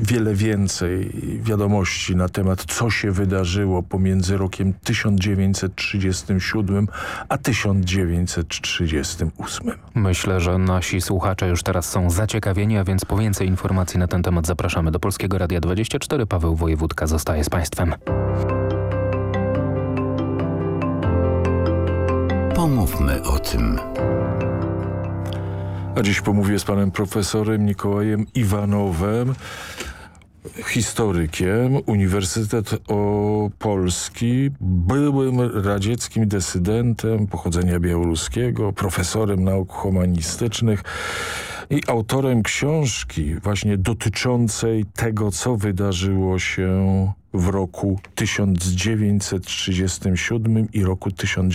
wiele więcej wiadomości na temat, co się wydarzyło pomiędzy rokiem 1937 a 1938. Myślę, że nasi słuchacze już teraz są zaciekawieni, a więc po więcej informacji na ten temat zapraszamy do Polskiego Radia 24. Paweł Wojewódka zostaje z Państwem. Pomówmy o tym. A dziś pomówię z panem profesorem Mikołajem Iwanowem, historykiem, Uniwersytet Opolski, byłym radzieckim dysydentem pochodzenia białoruskiego, profesorem nauk humanistycznych i autorem książki właśnie dotyczącej tego, co wydarzyło się w roku 1937 i roku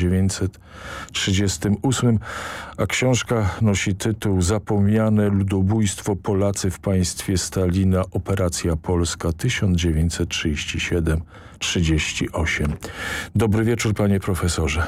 1938, a książka nosi tytuł Zapomniane ludobójstwo Polacy w państwie Stalina, Operacja Polska 1937-38. Dobry wieczór, panie profesorze.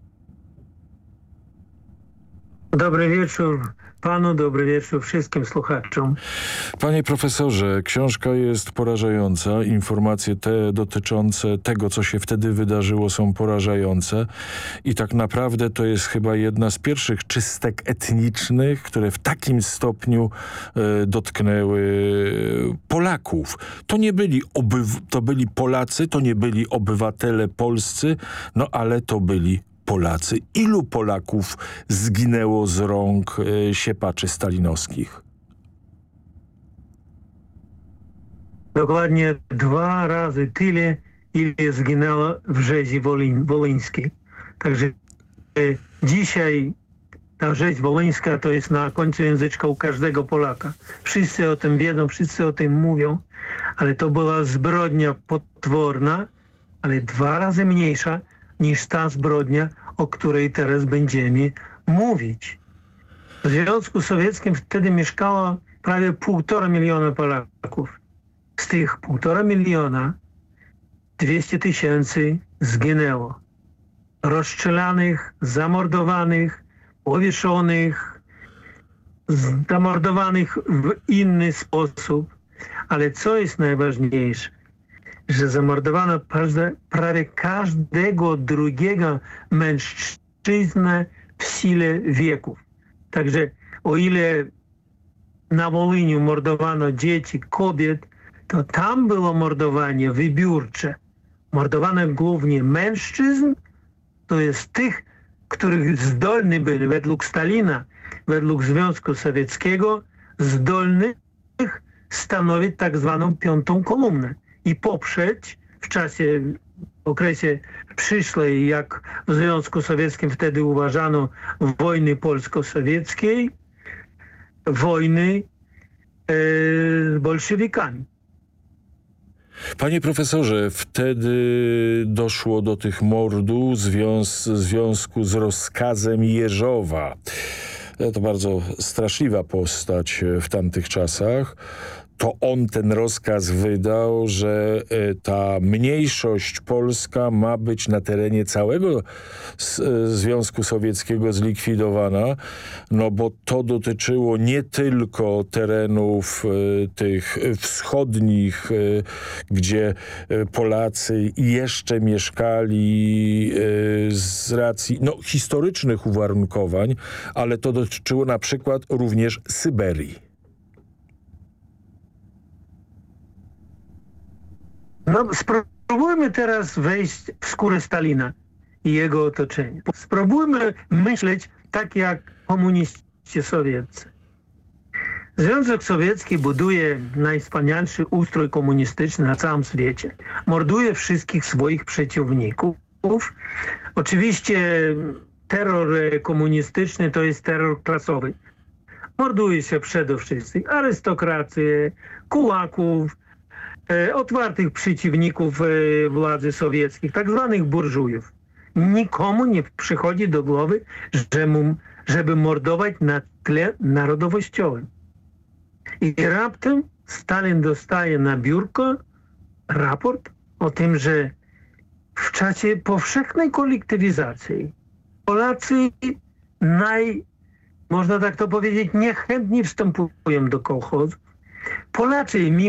Dobry wieczór panu, dobry wieczór wszystkim słuchaczom. Panie profesorze, książka jest porażająca. Informacje te dotyczące tego, co się wtedy wydarzyło, są porażające. I tak naprawdę to jest chyba jedna z pierwszych czystek etnicznych, które w takim stopniu dotknęły Polaków. To byli Polacy, to nie byli obywatele polscy, no ale to byli Polacy. Ilu Polaków zginęło z rąk siepaczy stalinowskich? Dokładnie 2 razy tyle, ile zginęło w rzezi wolyńskiej. Także dzisiaj ta rzeź wolyńska to jest na końcu języczka u każdego Polaka. Wszyscy o tym wiedzą, wszyscy o tym mówią, ale to była zbrodnia potworna, ale 2 razy mniejsza niż ta zbrodnia, o której teraz będziemy mówić. W Związku Sowieckim wtedy mieszkało prawie 1,5 miliona Polaków. Z tych 1,5 miliona 200 000 zginęło. Rozstrzelanych, zamordowanych, powieszonych, zamordowanych w inny sposób. Ale co jest najważniejsze? Że zamordowano prawie każdego drugiego mężczyznę w sile wieków. Także o ile na Wolyniu mordowano dzieci, kobiet, to tam było mordowanie wybiórcze. Mordowano głównie mężczyzn, to jest tych, których zdolni byli według Stalina, według Związku Sowieckiego, zdolnych stanowić tak zwaną 5. kolumnę i poprzeć w okresie przyszłej, jak w Związku Sowieckim wtedy uważano, wojny polsko-sowieckiej, wojny z bolszewikami. Panie profesorze, wtedy doszło do tych mordów w związku z rozkazem Jeżowa. To bardzo straszliwa postać w tamtych czasach. To on ten rozkaz wydał, że ta mniejszość polska ma być na terenie całego Związku Sowieckiego zlikwidowana, no bo to dotyczyło nie tylko terenów tych wschodnich, gdzie Polacy jeszcze mieszkali z racji historycznych uwarunkowań, ale to dotyczyło na przykład również Syberii. Spróbujmy teraz wejść w skórę Stalina i jego otoczenia. Spróbujmy myśleć tak jak komuniści sowieccy. Związek Sowiecki buduje najwspanialszy ustrój komunistyczny na całym świecie. Morduje wszystkich swoich przeciwników. Oczywiście terror komunistyczny to jest terror klasowy. Morduje się przede wszystkim arystokrację, kułaków, otwartych przeciwników władzy sowieckich, tak zwanych burżujów. Nikomu nie przychodzi do głowy, żeby mordować na tle narodowościowym. I raptem Stalin dostaje na biurko raport o tym, że w czasie powszechnej kolektywizacji Polacy można tak to powiedzieć, niechętnie wstępują do kołchozów. Polacy,